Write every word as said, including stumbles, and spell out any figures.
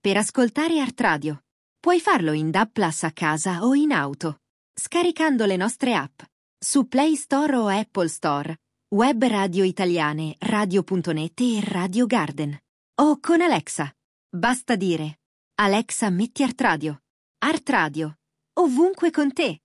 per ascoltare Art Radio. Puoi farlo in D A B Plus a casa o in auto, scaricando le nostre app su Play Store o Apple Store, web radio italiane, radio punto net e Radio Garden. O con Alexa. Basta dire: Alexa, metti Art Radio. Art Radio, ovunque con te.